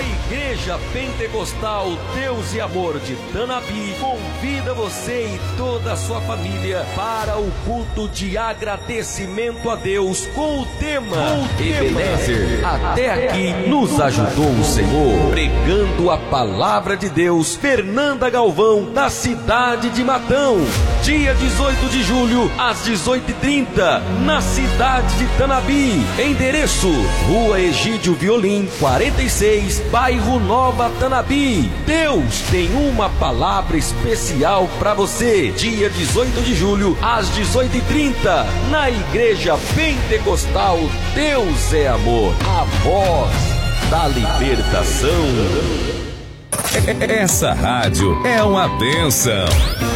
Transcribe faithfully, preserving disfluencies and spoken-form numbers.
A Igreja Pentecostal Deus e Amor de Tanabi convida você e toda a sua família para o culto de agradecimento a Deus com o tema, com o Ebenezer, até aqui nos ajudou o Senhor. Pregando a palavra de Deus, Fernanda Galvão, da cidade de Matão. Dia dezoito de julho, às dezoito e trinta, na cidade de Tanabi. Endereço: Rua Egídio Violim, quarenta e seis, bairro Nova Tanabi. Deus tem uma palavra especial para você. Dia dezoito de julho, às dezoito e trinta, na Igreja Pentecostal Deus é Amor, a voz da libertação. Essa rádio é uma bênção.